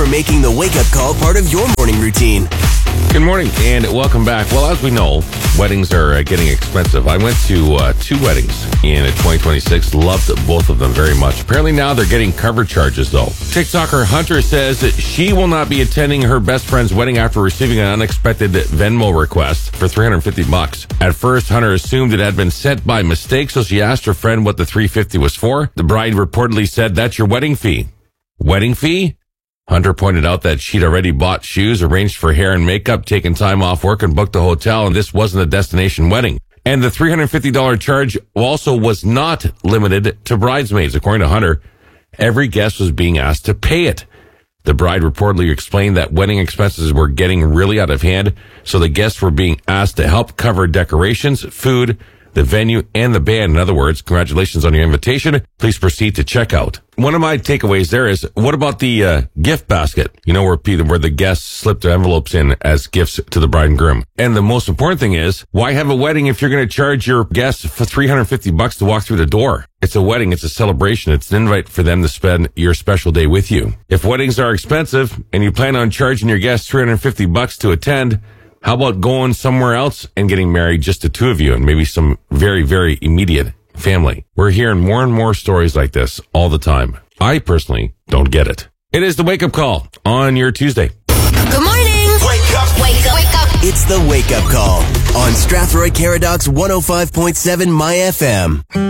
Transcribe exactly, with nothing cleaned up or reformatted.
making the wake-up call part of your morning routine. Good morning and welcome back. Well, as we know, weddings are uh, getting expensive. I went to uh, two weddings in twenty twenty-six. Loved both of them very much. Apparently now they're getting cover charges, though. TikToker Hunter says that she will not be attending her best friend's wedding after receiving an unexpected Venmo request for three hundred fifty bucks. At first, Hunter assumed it had been sent by mistake, so she asked her friend what the three hundred fifty was for. The bride reportedly said, "That's your wedding fee." Wedding fee? Hunter pointed out that she'd already bought shoes, arranged for hair and makeup, taken time off work, and booked a hotel, and this wasn't a destination wedding. And the three hundred fifty dollars charge also was not limited to bridesmaids. According to Hunter, every guest was being asked to pay it. The bride reportedly explained that wedding expenses were getting really out of hand, so the guests were being asked to help cover decorations, food, the venue, and the band. In other words, congratulations on your invitation. Please proceed to checkout. One of my takeaways there is, what about the uh, gift basket? You know, where people, where the guests slip their envelopes in as gifts to the bride and groom. And the most important thing is, why have a wedding if you're going to charge your guests for three hundred fifty bucks to walk through the door? It's a wedding. It's a celebration. It's an invite for them to spend your special day with you. If weddings are expensive and you plan on charging your guests three hundred fifty bucks to attend, how about going somewhere else and getting married, just the two of you, and maybe some very, very immediate family? We're hearing more and more stories like this all the time. I personally don't get it. It is the wake-up call on your Tuesday. Good morning. Wake up. Wake up. Wake up. It's the wake-up call on Strathroy Caradox one oh five point seven My F M.